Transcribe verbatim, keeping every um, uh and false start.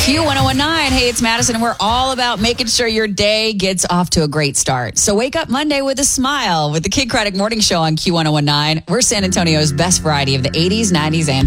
Q one oh one nine. Hey, it's Madison, and we're all about making sure your day gets off to a great start. So wake up Monday with a smile with the Kid Craddock Morning Show on Q one oh one nine. We're San Antonio's best variety of the eighties, nineties, and